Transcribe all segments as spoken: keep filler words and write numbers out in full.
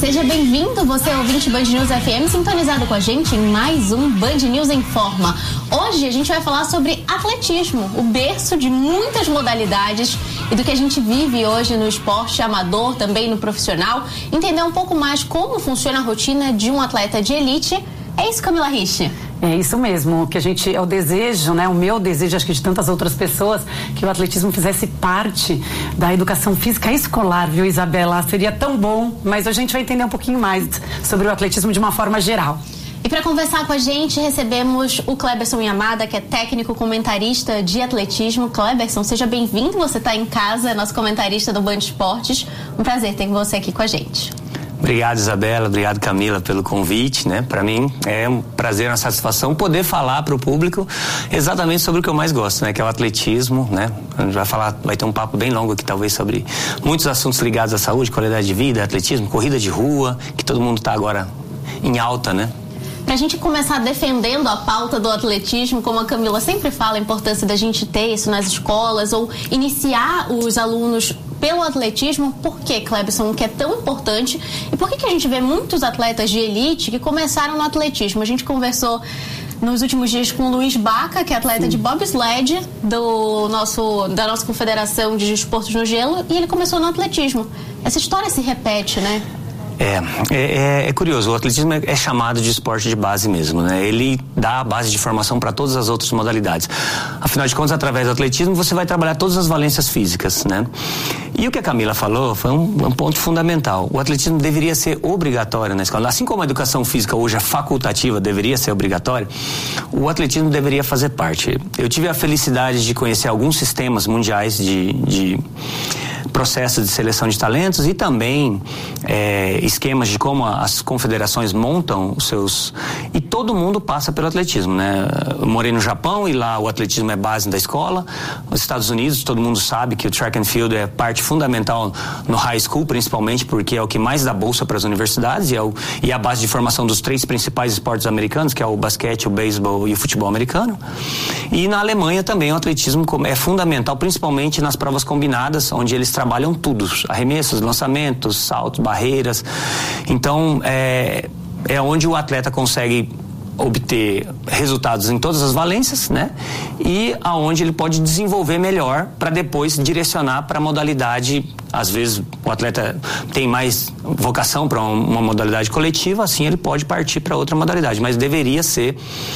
Seja bem-vindo, você ouvinte Band News F M, sintonizado com a gente em mais um Band News em Forma. Hoje a gente vai falar sobre atletismo, o berço de muitas modalidades e do que a gente vive hoje no esporte amador, também no profissional. Entender um pouco mais como funciona a rotina de um atleta de elite. É isso, Camila Rich? É isso mesmo, que a gente, é o desejo, né, o meu desejo, acho que de tantas outras pessoas, que o atletismo fizesse parte da educação física escolar, viu, Isabela? Seria tão bom, mas hoje a gente vai entender um pouquinho mais sobre o atletismo de uma forma geral. E para conversar com a gente, recebemos o Cleberson Yamada, que é técnico comentarista de atletismo. Cleberson, seja bem-vindo, você está em casa, nosso comentarista do Band Esportes. Um prazer ter você aqui com a gente. Obrigado, Isabela, obrigado, Camila, pelo convite, né? Para mim é um prazer, uma satisfação poder falar para o público exatamente sobre o que eu mais gosto, né? Que é o atletismo, né? A gente vai falar, vai ter um papo bem longo aqui, talvez, sobre muitos assuntos ligados à saúde, qualidade de vida, atletismo, corrida de rua, que todo mundo está agora em alta, né? Para a gente começar defendendo a pauta do atletismo, como a Camila sempre fala, a importância da gente ter isso nas escolas ou iniciar os alunos pelo atletismo. Por que, Cleberson, que é tão importante? E por que, que a gente vê muitos atletas de elite que começaram no atletismo? A gente conversou nos últimos dias com o Luiz Baca, que é atleta Sim. de bobsled do nosso, da nossa Confederação de Esportes no Gelo, e ele começou no atletismo. Essa história se repete, né? É, é, é curioso, o atletismo é, é chamado de esporte de base mesmo, né? Ele dá a base de formação para todas as outras modalidades. Afinal de contas, através do atletismo, você vai trabalhar todas as valências físicas, né? E o que a Camila falou foi um, um ponto fundamental. O atletismo deveria ser obrigatório na escola. Assim como a educação física hoje é facultativa, deveria ser obrigatória, o atletismo deveria fazer parte. Eu tive a felicidade de conhecer alguns sistemas mundiais de... de processo de seleção de talentos e também é, esquemas de como as confederações montam os seus... E todo mundo passa pelo atletismo, né? Eu morei no Japão e lá o atletismo é base da escola. Nos Estados Unidos, todo mundo sabe que o track and field é parte fundamental no high school, principalmente porque é o que mais dá bolsa para as universidades e é, o, e é a base de formação dos três principais esportes americanos, que é o basquete, o beisebol e o futebol americano. E na Alemanha também o atletismo é fundamental, principalmente nas provas combinadas, onde eles trabalham tudo, arremessos, lançamentos, saltos, barreiras. Então, é, é onde o atleta consegue obter resultados em todas as valências, né? E aonde ele pode desenvolver melhor para depois direcionar para a modalidade. Às vezes o atleta tem mais vocação para uma modalidade coletiva, assim ele pode partir para outra modalidade, mas deveria ser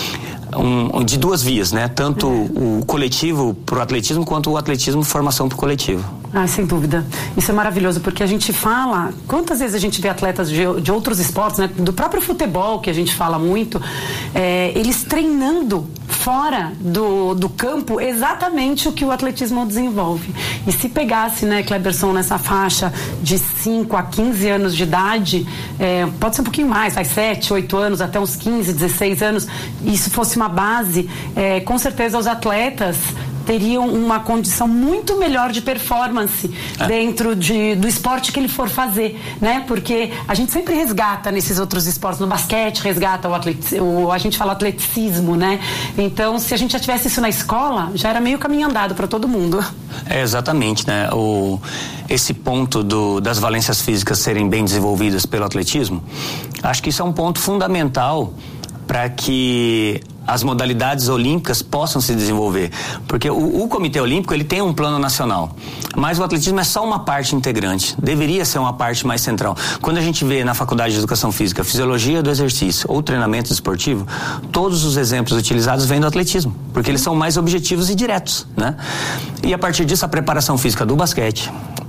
Um, de duas vias, né? Tanto o coletivo pro atletismo quanto o atletismo formação pro coletivo. Ah, sem dúvida. Isso é maravilhoso, porque a gente fala, quantas vezes a gente vê atletas de, de outros esportes, né? Do próprio futebol, que a gente fala muito, é, eles treinando fora do, do campo exatamente o que o atletismo desenvolve. E se pegasse, né, Cleberson, nessa faixa de cinco a quinze anos de idade, é, pode ser um pouquinho mais, vai sete, oito anos, até uns quinze, dezesseis anos, isso fosse uma base, é, com certeza os atletas teriam uma condição muito melhor de performance é. dentro de, do esporte que ele for fazer, né? Porque a gente sempre resgata nesses outros esportes, no basquete resgata o atleticismo, a gente fala atleticismo, né? Então, se a gente já tivesse isso na escola, já era meio caminho andado para todo mundo. É, exatamente, né? O, esse ponto do, das valências físicas serem bem desenvolvidas pelo atletismo, acho que isso é um ponto fundamental para que as modalidades olímpicas possam se desenvolver, porque o, o Comitê Olímpico ele tem um plano nacional, mas o atletismo é só uma parte integrante, deveria ser uma parte mais central. Quando a gente vê na Faculdade de Educação Física fisiologia do exercício ou treinamento esportivo, todos os exemplos utilizados vêm do atletismo, porque eles são mais objetivos e diretos, né? E a partir disso a preparação física do basquete,